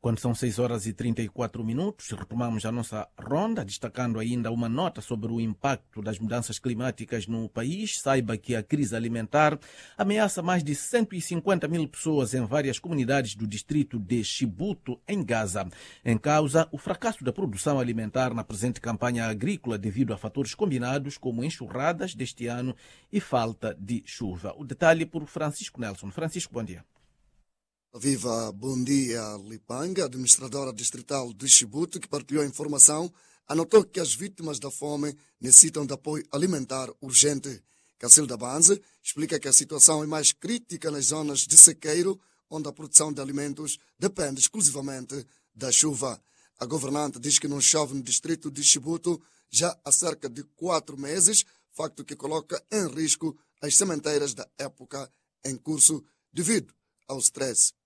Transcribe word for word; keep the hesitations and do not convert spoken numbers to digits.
Quando são seis horas e trinta e quatro minutos, retomamos a nossa ronda, destacando ainda uma nota sobre o impacto das mudanças climáticas no país. Saiba que a crise alimentar ameaça mais de cento e cinquenta mil pessoas em várias comunidades do distrito de Chibuto, em Gaza. Em causa, o fracasso da produção alimentar na presente campanha agrícola devido a fatores combinados como enxurradas deste ano e falta de chuva. O detalhe por Francisco Nelson. Francisco, bom dia. Viva, bom dia. Lipanga, administradora distrital de Chibuto, que partilhou a informação, anotou que as vítimas da fome necessitam de apoio alimentar urgente. Cacilda Banze explica que a situação é mais crítica nas zonas de sequeiro, onde a produção de alimentos depende exclusivamente da chuva. A governante diz que não chove no distrito de Chibuto já há cerca de quatro meses, facto que coloca em risco as sementeiras da época em curso devido ao stress